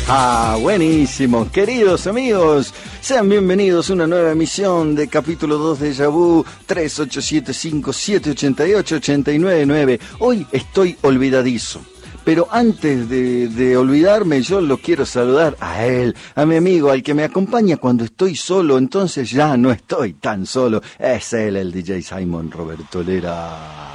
Buenísimo. Queridos amigos, sean bienvenidos a una nueva emisión de capítulo 2 de Déjà Vu 3875-788-899. Hoy estoy olvidadizo. Pero antes de olvidarme, yo lo quiero saludar a él, a mi amigo, al que me acompaña cuando estoy solo, entonces ya no estoy tan solo. Es él, el DJ Simon Roberto Lera.